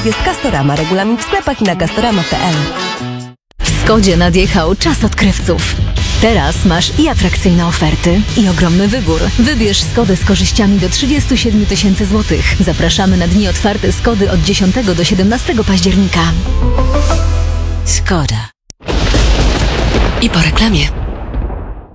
jest Castorama. Regulamin w sklepach i na castorama.pl. W Skodzie nadjechał czas odkrywców. Teraz masz i atrakcyjne oferty, i ogromny wybór. Wybierz Skodę z korzyściami do 37 000 złotych. Zapraszamy na dni otwarte Skody od 10 do 17 października. Skoda. I po reklamie.